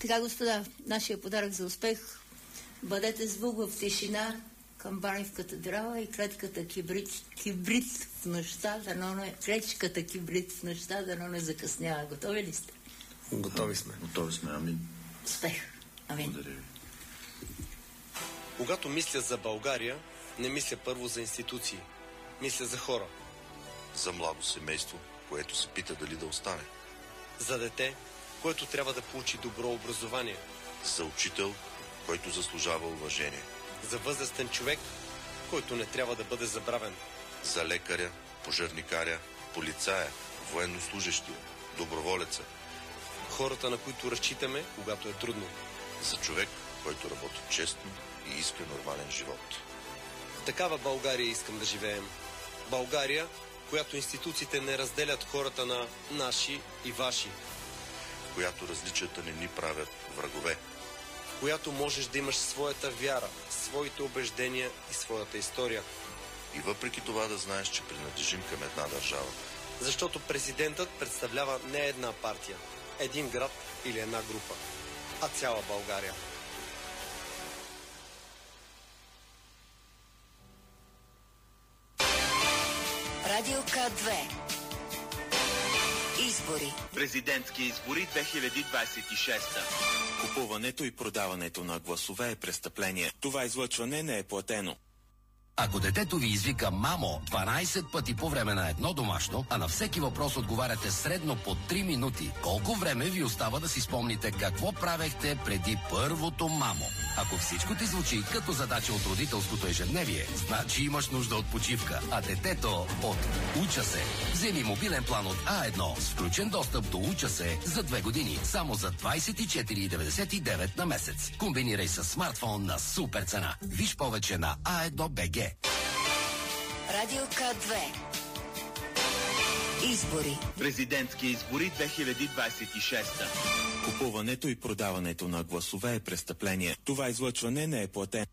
Така, господа, нашия подарък за успех. Бъдете звук в тишина, камбани в катедрала и клетката кибрид в нощта, клечката кибрид в нощта, дано не закъснява. Готови ли сте? Готови сме. Готови сме, амин. Успех. Амин. Благодаря ви. Когато мисля за България, не мисля първо за институции. Мисля за хора. За младо семейство, което се пита дали да остане. За дете, което трябва да получи добро образование. За учител, който заслужава уважение. За възрастен човек, който не трябва да бъде забравен. За лекаря, пожарникаря, полицая, военнослужещия, доброволеца. Хората, на които разчитаме, когато е трудно. За човек, който работи честно и иска нормален живот. В такава България искам да живеем. България, в която институциите не разделят хората на наши и ваши. В която различията не ни правят врагове. В която можеш да имаш своята вяра, своите убеждения и своята история. И въпреки това да знаеш, че принадлежим към една държава. Защото президентът представлява не една партия, един град или една група, а цяла България. Радио К2. Избори. Президентски избори 2026. Купуването и продаването на гласове е престъпление. Това излъчване не е платено. Ако детето ви извика «Мамо» 12 пъти по време на едно домашно, а на всеки въпрос отговаряте средно по 3 минути, колко време ви остава да си спомните какво правехте преди първото «Мамо»? Ако всичко ти звучи като задача от родителското ежедневие, значи имаш нужда от почивка, а детето от «Уча се». Вземи мобилен план от А1 с включен достъп до «Уча се» за 2 години, само за 24,99 на месец. Комбинирай с смартфон на супер цена. Виж повече на A1BG. Радио К2. Избори. Президентски избори 2026. Купуването и продаването на гласове е престъпление. Това излъчване не е платено.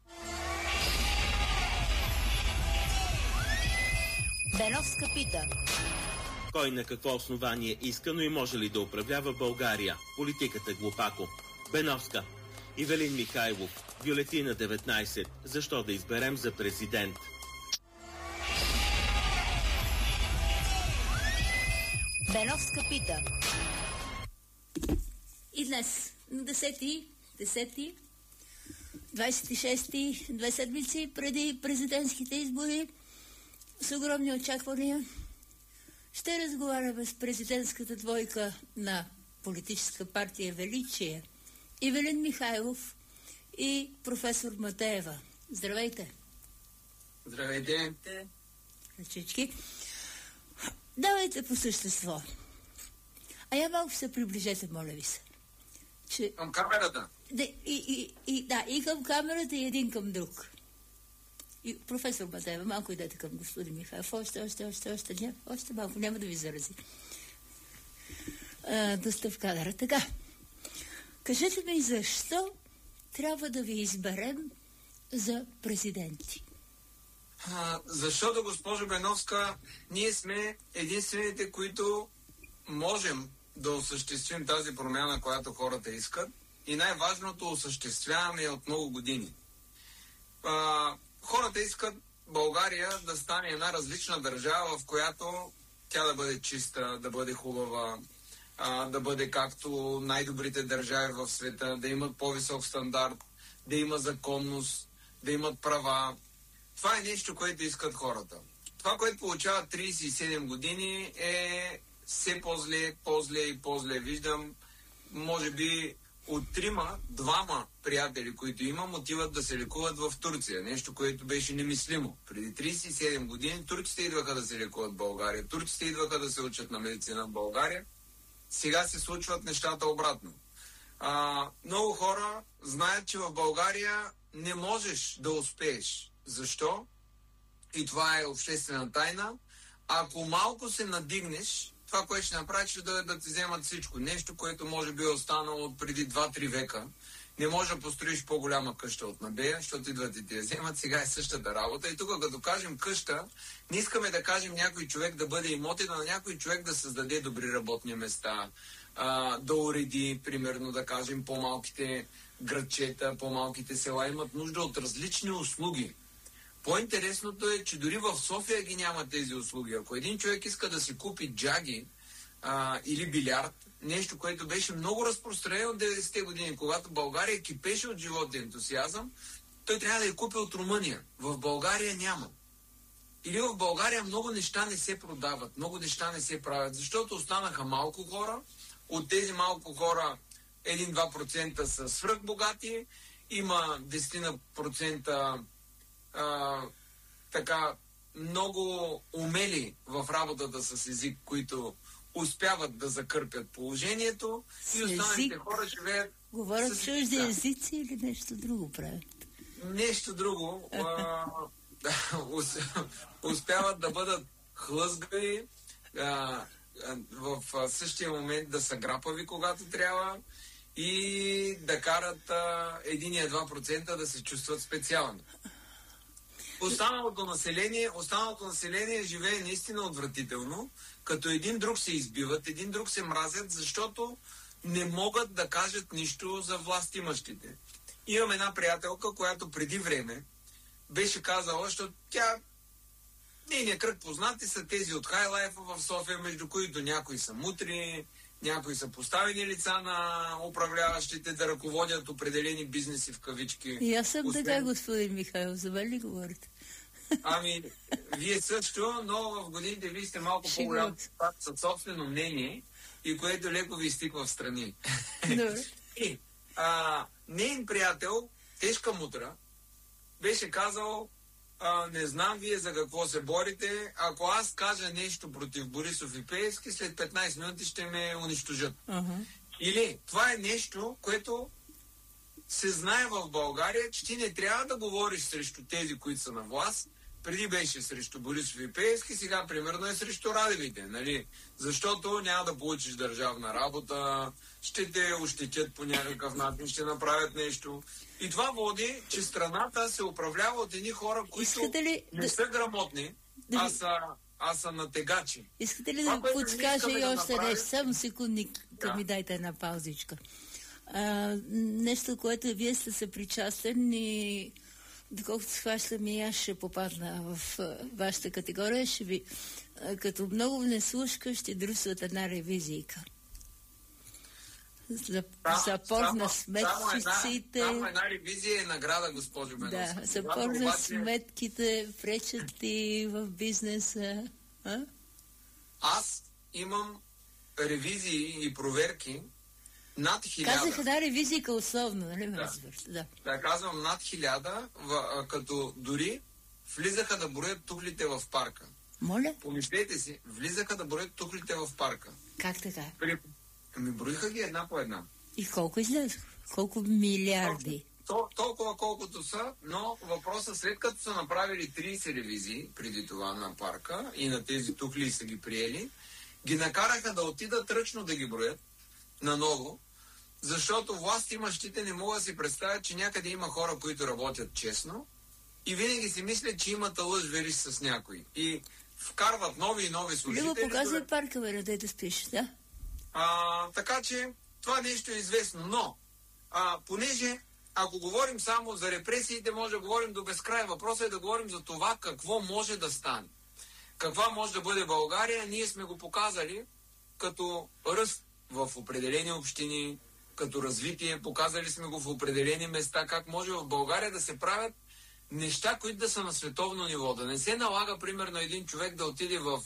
Беновска пита. Кой на какво основание иска, но и може ли да управлява България? Политиката глупако. Беновска. Ивелин Михайлов. Бюлетина 19. Защо да изберем за президент? Беновска пита. И днес, на 10, 26, 2 седмици преди президентските избори, с огромни очаквания, ще разговаряме с президентската двойка на политическа партия Величие, Ивелин Михайлов и професор Матеева. Здравейте! Здравейте! Ръчички. Давайте по същество. А я малко се приближете, моля ви се. Че... Към камерата? И към камерата, и един към друг. И професор Матеева, малко идете към господин Михайлов. Още малко, няма да ви зарази. Доста в кадъра. Така. Кажете ми, защо трябва да ви изберем за президенти? Защото, госпожо Беновска, ние сме единствените, които можем да осъществим тази промяна, която хората искат. И най-важното, осъществяваме от много години. Хората искат България да стане една различна държава, в която тя да бъде чиста, да бъде хубава, да бъде както най-добрите държави в света, да имат по-висок стандарт, да има законност, да имат права. Това е нещо, което искат хората. Това, което получават 37 години е все по-зле. Виждам, може би от 2 приятели, които имам, отиват да се лекуват в Турция. Нещо, което беше немислимо. Преди 37 години турците идваха да се лекуват в България. Турците идваха да се учат на медицина в България. Сега се случват нещата обратно. Много хора знаят, че в България не можеш да успееш. Защо? И това е обществена тайна. Ако малко се надигнеш, това, което ще направиш, ще дойде да ти вземат всичко. Нещо, което може би е останало от преди 2-3 века. Не може да построиш по-голяма къща от Набея, защото идват и ти я вземат. Сега е същата работа. И тук, като кажем къща, не искаме да кажем някой човек да бъде имот, и на някой човек да създаде добри работни места, да уреди, примерно да кажем, по-малките градчета, по-малките села имат нужда от различни услуги. По-интересното е, че дори в София ги няма тези услуги. Ако един човек иска да си купи джаги или билярд, нещо, което беше много разпространено от 90-те години, когато България кипеше от живот и ентусиазъм, той трябва да я купи от Румъния. В България няма. Или в България много неща не се продават, много неща не се правят, защото останаха малко хора. От тези малко хора 1-2% са свръхбогати, има 10% така много умели в работата с език, които успяват да закърпят положението и останалите хора живеят. Говорят чужди езици или нещо друго правят? Нещо друго. Успяват да бъдат хлъзгави, в същия момент да са грапави, когато трябва, и да карат 1-2% да се чувстват специално. Останалото население живее наистина отвратително, като един друг се избиват, един друг се мразят, защото не могат да кажат нищо за властимащите. Имам една приятелка, която преди време беше казала, защото нейният кръг познати са тези от Хайлайфа в София, между които някои са мутри, някои са поставени лица на управляващите да ръководят определени бизнеси в кавички. И аз съм така, господин Михайлов, за мен ли говорите? Ами, вие също, но в годините вие сте малко по-голям със собствено мнение и което леко ви изтиква в страни. И нейн приятел, тежка мутра, беше казал: не знам вие за какво се борите, ако аз кажа нещо против Борисов и Пеевски, след 15 минути ще ме унищожат. Или това е нещо, което се знае в България, че ти не трябва да говориш срещу тези, които са на власт. Преди беше срещу Борисов и Пеевски, сега примерно е срещу Радевите, нали? Защото няма да получиш държавна работа, ще те ощетят по някакъв начин, ще направят нещо. И това води, че страната се управлява от едни хора, които не са грамотни, а са натегачи. Искате ли да подскажа и още нещо? Само секундник, ми дайте една паузичка. Нещо, което вие сте съпричастен и доколкото схващам и аз ще попадна в вашата категория, ще ви, като много внеслушка, ще друсват една ревизийка. Запор на сметчиците. Само една ревизия е награда, госпожо Беновска. Да, запор на сметките, пречат и в бизнеса. Аз имам ревизии и проверки над 1000. Казах една ревизийка условно, нали ме разбирате? Да, казвам над 1000, като дори влизаха да броят тухлите в парка. Моля? Помислете си, влизаха да броят тухлите в парка. Как така? Ами броиха ги една по една. И колко излязоха? Колко милиарди? Толкова колкото са, но въпросът, след като са направили 30 ревизии преди това на парка и на тези тухли са ги приели, ги накараха да отидат ръчно да ги броят наново, защото властимащите не могат да си представят, че някъде има хора, които работят честно и винаги си мислят, че имат лъж вериш с някой. И вкарват нови и нови служители. Любо, показвай парка, бе, да спиш, да? Така че това нещо е известно, но понеже ако говорим само за репресиите, може да говорим до безкрай. Въпросът е да говорим за това какво може да стане. Каква може да бъде България, ние сме го показали като ръст в определени общини, като развитие, показали сме го в определени места, как може в България да се правят неща, които да са на световно ниво. Да не се налага, примерно, един човек да отиде в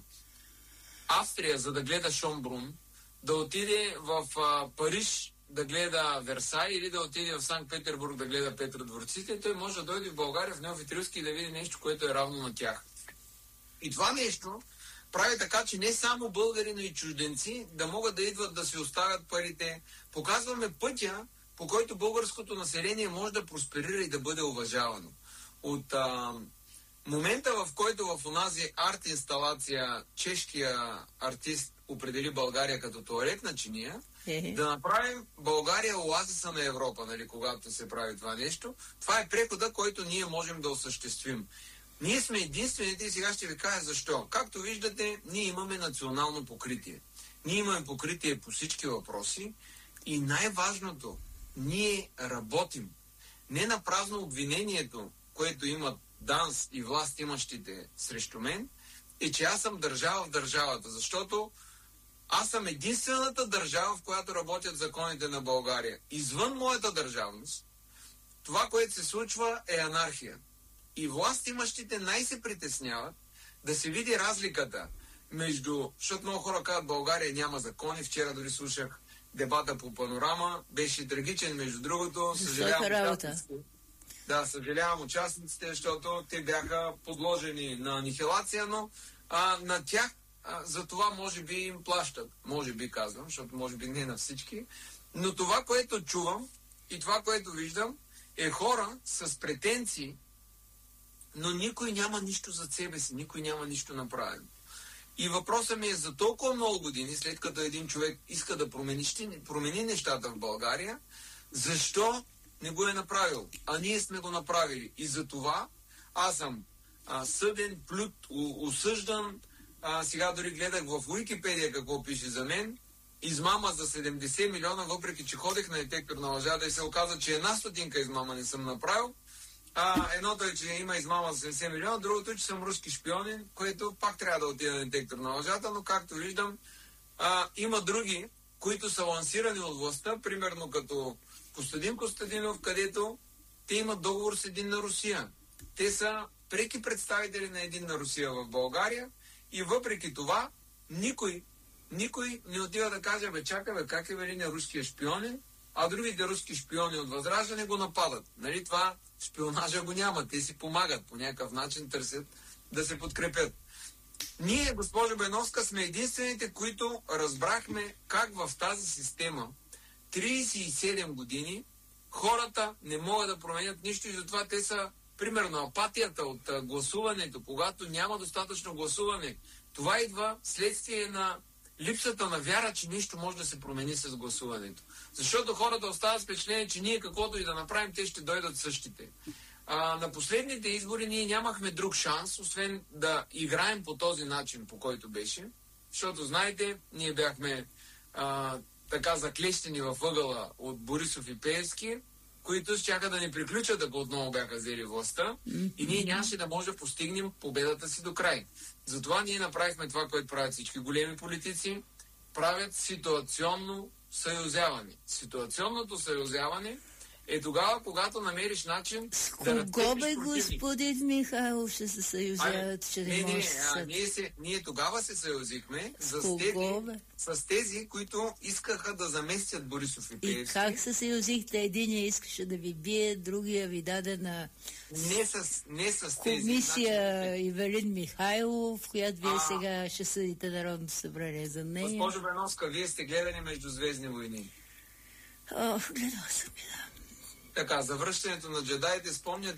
Австрия, за да гледа Шонбрун, да отиде в Париж да гледа Версай или да отиде в Санкт-Петербург да гледа Петродворците, той може да дойде в България в Неофитрилски и да види нещо, което е равно на тях. И това нещо прави така, че не само българи, но и чужденци да могат да идват да си оставят парите. Показваме пътя, по който българското население може да просперира и да бъде уважавано. От момента, в който в онази арт-инсталация чешкия артист определи България като тоалетна чиния, да направим България оазиса на Европа, нали, когато се прави това нещо. Това е прехода, който ние можем да осъществим. Ние сме единствените и сега ще ви кажа защо. Както виждате, ние имаме национално покритие. Ние имаме покритие по всички въпроси и най-важното, ние работим. Не на празно обвинението, което имат ДАНС и власт имащите срещу мен, е, че аз съм държава в държавата, защото аз съм единствената държава, в която работят законите на България. Извън моята държавност, това, което се случва, е анархия. И власт имащите най-се притесняват да се види разликата между, защото много хора казват, България няма закони. Вчера дори слушах дебата по Панорама, беше трагичен, между другото. Съжалявам участниците, защото те бяха подложени на анихилация, но на тях за това може би им плащат. Може би казвам, защото може би не на всички. Но това, което чувам и това, което виждам, е хора с претенции, но никой няма нищо за себе си, никой няма нищо направено. И въпросът ми е за толкова много години, след като един човек иска да промени нещата в България, защо не го е направил? А ние сме го направили. И за това аз съм съден, плют, осъждан. Сега дори гледах в Уикипедия какво пише за мен. Измама за 70 милиона, въпреки че ходех на детектор на лъжата и се оказа, че една стотинка измама не съм направил. Едното е, че има измама за 70 милиона, другото е, че съм руски шпионин, което пак трябва да отида на детектор на лъжата, но както виждам, има други, които са лансирани от властта, примерно като Костадин Костадинов, където те имат договор с Единна Русия. Те са преки представители на Единна Русия в България и въпреки това никой не отива да каже, чакай, как е Велиня руския шпионин, а другите руски шпиони от Възраждане го нападат. Нали, това шпионажа го няма. Те си помагат по някакъв начин, търсят да се подкрепят. Ние, госпожо Беновска, сме единствените, които разбрахме как в тази система 37 години хората не могат да променят нищо и затова те са, примерно, апатията от гласуването, когато няма достатъчно гласуване. Това идва следствие на липсата на вяра, че нищо може да се промени с гласуването. Защото хората остават с впечатление, че ние каквото и да направим, те ще дойдат същите. На последните избори ние нямахме друг шанс, освен да играем по този начин, по който беше. Защото, знаете, ние бяхме така заклещени във ъгъла от Борисов и Пеевски, които щяха да ни приключат, ако отново бяха взели властта, и ние нямаше да може да постигнем победата си до край. Затова ние направихме това, което правят всички големи политици, правят ситуационно съюзяване. Ситуационното съюзяване е тогава, когато намериш начин с кого бе господин Михайлов ще се съюзяват, че не може да се... Ние тогава се съюзихме с тези, които искаха да заместят Борисов и Пеевски. И как се съюзихте? Единия искаше да ви бие, другия ви даде на не с комисия значи... Ивелин Михайлов, която вие сега ще съдите Народното събрание за нея. Госпожо Беновска, вие сте гледали Междузвездни войни? Гледала съм, да. Така, за връщането на джедаите, спомняте